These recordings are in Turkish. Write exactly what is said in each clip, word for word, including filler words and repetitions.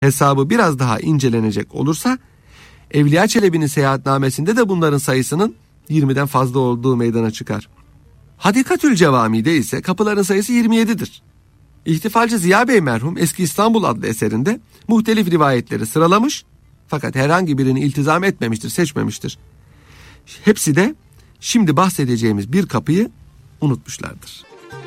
hesabı biraz daha incelenecek olursa Evliya Çelebi'nin seyahatnamesinde de bunların sayısının yirmiden fazla olduğu meydana çıkar. Hadikatül Cevami'de ise kapıların sayısı yirmi yedidir. İhtifalci Ziya Bey merhum Eski İstanbul adlı eserinde muhtelif rivayetleri sıralamış fakat herhangi birini iltizam etmemiştir, seçmemiştir. Hepsi de şimdi bahsedeceğimiz bir kapıyı unutmuşlardır.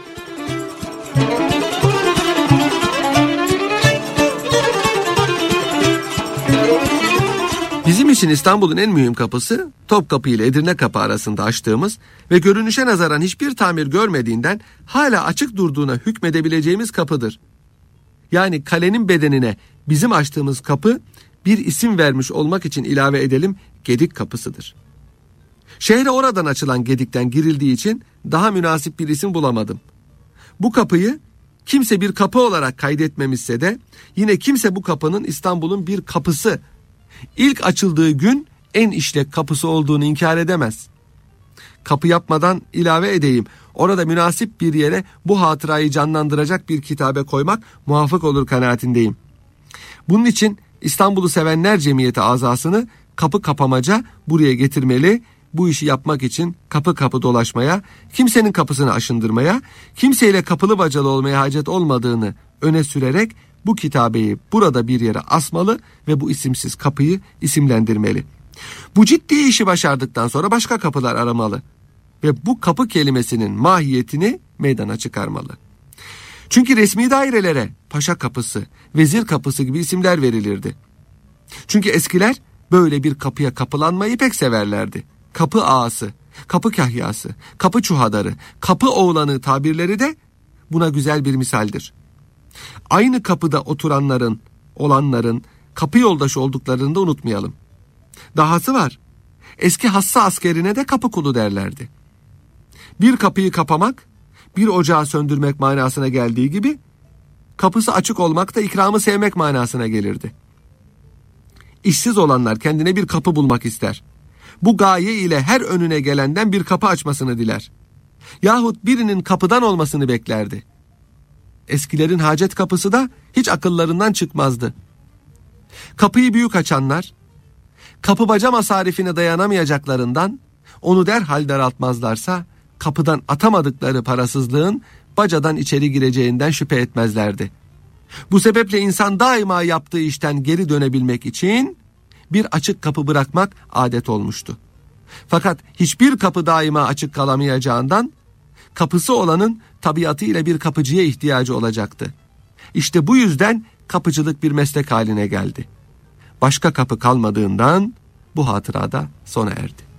Bizim için İstanbul'un en mühim kapısı Topkapı ile Edirne Kapı arasında açtığımız ve görünüşe nazaran hiçbir tamir görmediğinden hala açık durduğuna hükmedebileceğimiz kapıdır. Yani kalenin bedenine bizim açtığımız kapı bir isim vermiş olmak için ilave edelim Gedik Kapısı'dır. Şehre oradan açılan Gedik'ten girildiği için daha münasip bir isim bulamadım. Bu kapıyı kimse bir kapı olarak kaydetmemişse de yine kimse bu kapının İstanbul'un bir kapısı, İlk açıldığı gün en işlek kapısı olduğunu inkar edemez. Kapı yapmadan ilave edeyim. Orada münasip bir yere bu hatırayı canlandıracak bir kitabe koymak muvaffak olur kanaatindeyim. Bunun için İstanbul'u Sevenler Cemiyeti azasını kapı kapamaca buraya getirmeli. Bu işi yapmak için kapı kapı dolaşmaya, kimsenin kapısını aşındırmaya, kimseyle kapılı bacalı olmaya hacet olmadığını öne sürerek bu kitabeyi burada bir yere asmalı ve bu isimsiz kapıyı isimlendirmeli. Bu ciddi işi başardıktan sonra başka kapılar aramalı ve bu kapı kelimesinin mahiyetini meydana çıkarmalı. Çünkü resmi dairelere Paşa Kapısı, Vezir Kapısı gibi isimler verilirdi. Çünkü eskiler böyle bir kapıya kapılanmayı pek severlerdi. Kapı ağası, kapı kahyası, kapı çuhadarı, kapı oğlanı tabirleri de buna güzel bir misaldir. Aynı kapıda oturanların, olanların kapı yoldaşı olduklarını da unutmayalım. Dahası var. Eski hassa askerine de kapı kulu derlerdi. Bir kapıyı kapamak, bir ocağı söndürmek manasına geldiği gibi, kapısı açık olmak da ikramı sevmek manasına gelirdi. İşsiz olanlar kendine bir kapı bulmak ister. Bu gaye ile her önüne gelenden bir kapı açmasını diler. Yahut birinin kapıdan olmasını beklerdi. Eskilerin hacet kapısı da hiç akıllarından çıkmazdı. Kapıyı büyük açanlar, kapı baca masarifine dayanamayacaklarından onu derhal daraltmazlarsa kapıdan atamadıkları parasızlığın bacadan içeri gireceğinden şüphe etmezlerdi. Bu sebeple insan daima yaptığı işten geri dönebilmek için bir açık kapı bırakmak adet olmuştu. Fakat hiçbir kapı daima açık kalamayacağından kapısı olanın tabiatıyla bir kapıcıya ihtiyacı olacaktı. İşte bu yüzden kapıcılık bir meslek haline geldi. Başka kapı kalmadığından bu hatırada sona erdi.